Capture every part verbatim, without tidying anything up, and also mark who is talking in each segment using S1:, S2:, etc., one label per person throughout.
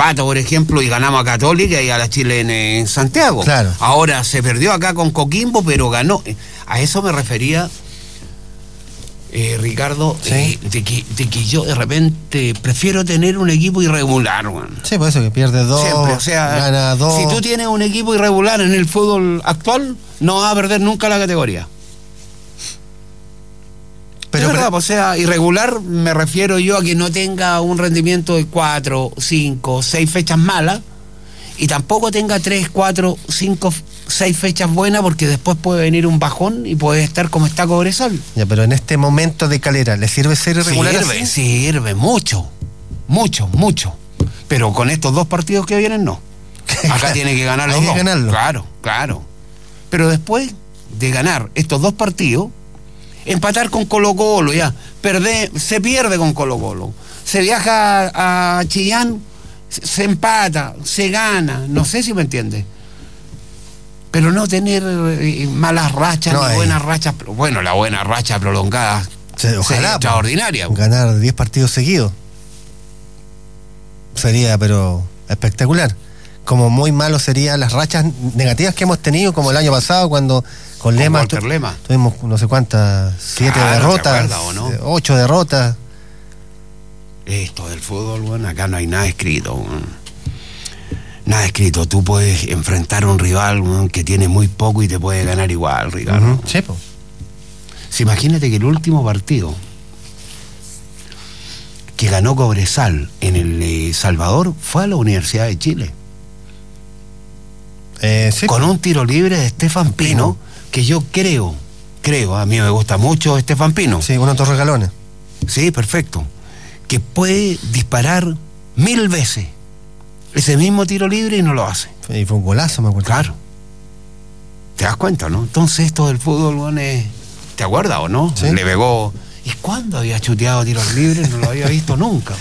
S1: Pato, por ejemplo, y ganamos a Católica y a la Chilena en Santiago.
S2: Claro.
S1: Ahora se perdió acá con Coquimbo, pero ganó. A eso me refería, eh, Ricardo,
S2: ¿Sí?
S1: eh, de, que, de que yo de repente prefiero tener un equipo irregular, man.
S2: Sí, por eso que pierde dos,
S1: Siempre, o sea,
S2: gana dos.
S1: si tú tienes un equipo irregular en el fútbol actual, no vas a perder nunca la categoría.
S2: Pero,
S1: es verdad,
S2: pero-
S1: o sea, irregular me refiero yo a que no tenga un rendimiento de cuatro, cinco, seis fechas malas y tampoco tenga tres, cuatro, cinco, seis fechas buenas, porque después puede venir un bajón y puede estar como está Cobresal.
S2: Ya, pero en este momento de Calera, ¿le sirve ser irregular?
S1: Sirve,
S2: así?
S1: sirve, mucho, mucho, mucho. Pero con estos dos partidos que vienen, no. Acá tiene que ganar los
S2: Hay que
S1: dos.
S2: ganarlo.
S1: Claro, claro. Pero después de ganar estos dos partidos, empatar con Colo-Colo, ya. Perder, se pierde con Colo-Colo. Se viaja a, a Chillán, se, se empata, se gana. No sé si me entiende. Pero no tener eh, malas rachas,
S2: No,
S1: ni
S2: eh.
S1: buenas rachas. Bueno, la buena racha prolongada
S2: Se- ojalá,
S1: sería
S2: pues,
S1: extraordinaria.
S2: ganar diez partidos seguidos. Sería, pero espectacular. Como muy malo serían las rachas negativas que hemos tenido, como el año pasado, cuando con Lema,
S1: Walter
S2: tu-
S1: Lema.
S2: tuvimos no sé cuántas, siete
S1: Claro, ¿te
S2: derrotas,
S1: acuerdas o no?
S2: eh, ocho derrotas.
S1: Esto del fútbol, bueno, acá no hay nada escrito. Bueno. Nada escrito. Tú puedes enfrentar a un rival, bueno, que tiene muy poco y te puede ganar igual, Ricardo.
S2: Ujú. Sí, po.
S1: Si imagínate que el último partido que ganó Cobresal en el eh, Salvador fue a la Universidad de Chile.
S2: Eh, sí,
S1: Con un tiro libre de Estefan Pino, que yo creo, creo, a mí me gusta mucho Estefan Pino.
S2: sí, unos dos regalones.
S1: Sí, perfecto. Que puede disparar mil veces ese mismo tiro libre y no lo hace.
S2: Y fue un golazo, me acuerdo.
S1: Claro. ¿Te das cuenta, no? Entonces esto del fútbol, bueno, es... ¿te acuerdas o no?
S2: Sí.
S1: Le pegó... ¿Y cuándo había chuteado tiros libres? No lo había visto nunca.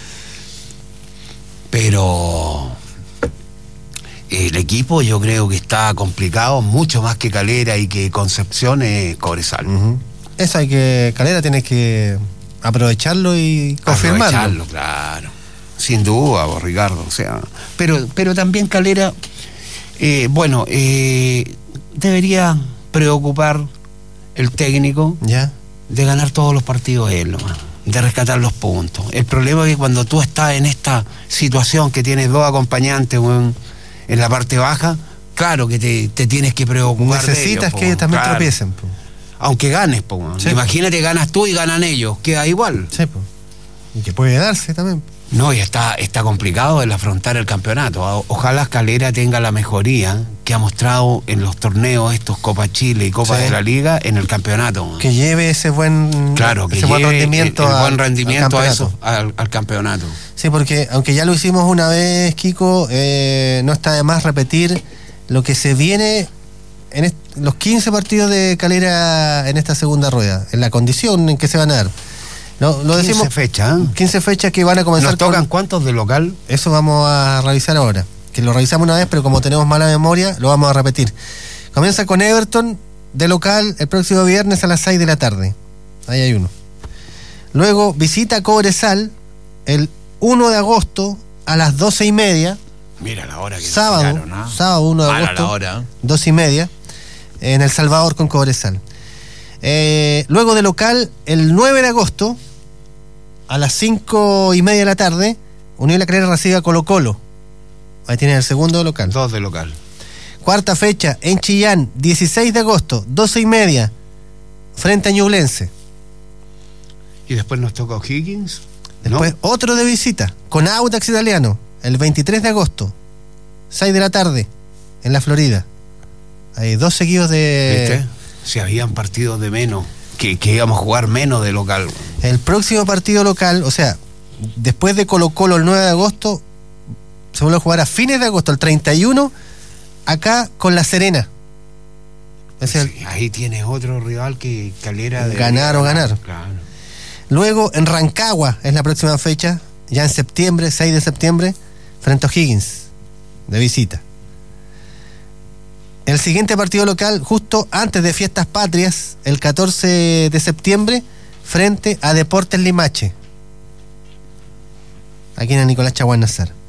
S1: Pero... el equipo yo creo que está complicado, mucho más que Calera y que Concepción es Cobresal.
S2: Ujú. Eso hay que, Calera tiene que aprovecharlo y confirmarlo.
S1: Aprovecharlo, claro. Sin duda, vos, Ricardo. O sea, pero, pero también Calera, eh, bueno, eh, debería preocupar el técnico
S2: Ya.
S1: de ganar todos los partidos él, nomás, de rescatar los puntos. El problema es que cuando tú estás en esta situación que tienes dos acompañantes, weón, en la parte baja, claro que te, te tienes que preocupar.
S2: Necesitas
S1: de ellos,
S2: que
S1: po,
S2: también
S1: claro.
S2: tropiecen, po.
S1: Aunque ganes, po, weón.
S2: Sí.
S1: Imagínate, ganas tú y ganan ellos, queda igual.
S2: Sí, po. Y que puede darse también.
S1: No, y está, está complicado el afrontar el campeonato. O- Ojalá Calera tenga la mejoría que ha mostrado en los torneos estos Copa Chile y Copa
S2: Sí.
S1: de la Liga en el campeonato.
S2: Que lleve ese buen,
S1: Claro, que
S2: ese buen
S1: lleve
S2: rendimiento,
S1: el, el
S2: al-
S1: buen rendimiento
S2: al
S1: a
S2: campeonato.
S1: eso, al, al campeonato.
S2: Sí, porque aunque ya lo hicimos una vez, Kiko, eh, no está de más repetir lo que se viene en est- los quince partidos de Calera en esta segunda rueda, en la condición en que se van a dar. Lo, lo decimos,
S1: quince fechas, ¿eh?
S2: quince fechas que van a comenzar.
S1: ¿Nos tocan
S2: con-
S1: cuántos de local?
S2: Eso vamos a revisar ahora. Que lo revisamos una vez, pero como tenemos mala memoria, lo vamos a repetir. Comienza con Everton de local el próximo viernes a las seis de la tarde. Ahí hay uno. Luego visita Cobresal el uno de agosto a las doce y media.
S1: Mira la hora que nos
S2: Sábado,
S1: tiraron, ¿ah?
S2: sábado uno de
S1: Mala
S2: agosto,
S1: la hora, ¿eh?
S2: doce y media, en El Salvador con Cobresal. Eh, luego de local, el nueve de agosto, a las cinco y media de la tarde, Unión La Calera recibe a Colo Colo. Ahí tiene el segundo local.
S1: Dos de local.
S2: Cuarta fecha, en Chillán, dieciséis de agosto, doce y media, frente a Ñublense.
S1: Y después nos toca O'Higgins.
S2: Después
S1: ¿no?
S2: otro de visita, con Audax Italiano, el veintitrés de agosto, seis de la tarde, en la Florida. Hay dos seguidos de...
S1: ¿Viste? Si habían partidos de menos, que, que íbamos a jugar menos de local.
S2: El próximo partido local, o sea, después de Colo Colo el nueve de agosto, se vuelve a jugar a fines de agosto, el treinta y uno, acá con La Serena. Es el-
S1: Sí, ahí tienes otro rival que Calera de
S2: Ganar o ganar.
S1: Claro.
S2: Luego en Rancagua es la próxima fecha, ya en septiembre, seis de septiembre, frente a O'Higgins, de visita. El siguiente partido local, justo antes de Fiestas Patrias, el catorce de septiembre, frente a Deportes Limache, aquí en el Nicolás Chaguán Nazar.